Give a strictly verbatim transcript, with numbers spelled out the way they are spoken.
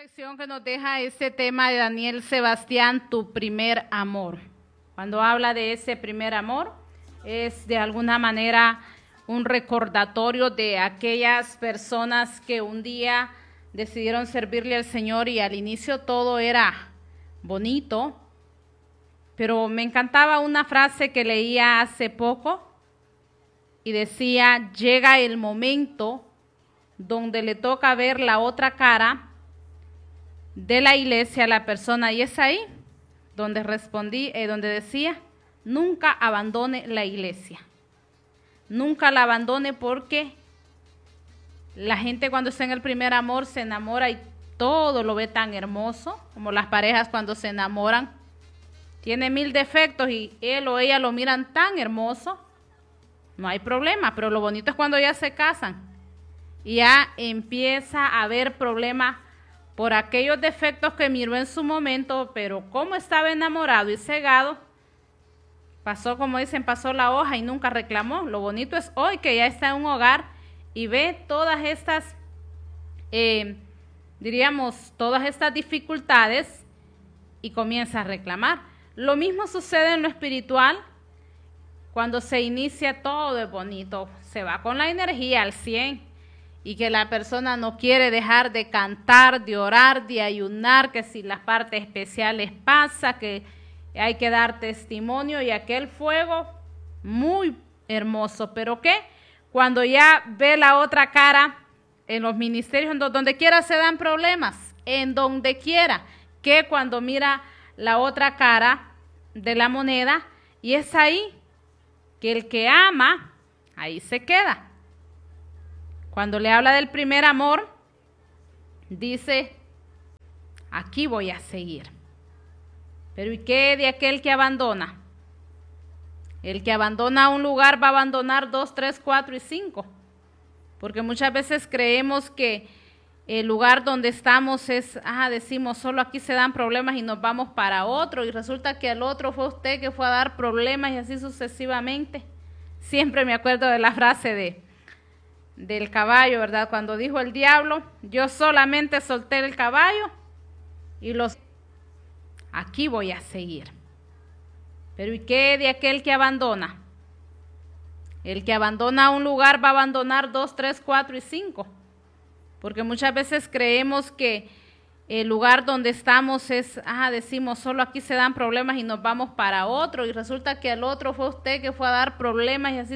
reflexión que nos deja este tema de Daniel Sebastián, tu primer amor. Cuando habla de ese primer amor, es de alguna manera un recordatorio de aquellas personas que un día decidieron servirle al Señor y al inicio todo era bonito, pero me encantaba una frase que leía hace poco y decía: llega el momento donde le toca ver la otra cara de la iglesia a la persona, y es ahí donde respondí, eh, donde decía: nunca abandone la iglesia, nunca la abandone, porque la gente cuando está en el primer amor se enamora y todo lo ve tan hermoso, como las parejas cuando se enamoran, tiene mil defectos y él o ella lo miran tan hermoso, no hay problema, pero lo bonito es cuando ya se casan y ya empieza a haber problemas por aquellos defectos que miró en su momento, pero como estaba enamorado y cegado, pasó, como dicen, pasó la hoja y nunca reclamó. Lo bonito es hoy que ya está en un hogar y ve todas estas, eh, diríamos, todas estas dificultades y comienza a reclamar. Lo mismo sucede en lo espiritual. Cuando se inicia todo es bonito, se va con la energía al cien y que la persona no quiere dejar de cantar, de orar, de ayunar, que si las partes especiales pasa, que hay que dar testimonio y aquel fuego muy hermoso. Pero ¿qué? Cuando ya ve la otra cara en los ministerios, en donde quiera se dan problemas, en donde quiera, que cuando mira la otra cara de la moneda, y es ahí que el que ama, ahí se queda. Cuando le habla del primer amor, dice: aquí voy a seguir. Pero ¿y qué de aquel que abandona? El que abandona un lugar va a abandonar dos, tres, cuatro y cinco. Porque muchas veces creemos que el lugar donde estamos es, ah, decimos, solo aquí se dan problemas y nos vamos para otro. Y resulta que el otro fue usted que fue a dar problemas y así sucesivamente. Siempre me acuerdo de la frase de del caballo, ¿verdad? Cuando dijo el diablo: yo solamente solté el caballo y los... aquí voy a seguir. Pero ¿y qué de aquel que abandona? El que abandona un lugar va a abandonar dos, tres, cuatro y cinco. Porque muchas veces creemos que el lugar donde estamos es, ah, decimos, solo aquí se dan problemas y nos vamos para otro. Y resulta que el otro fue usted que fue a dar problemas y así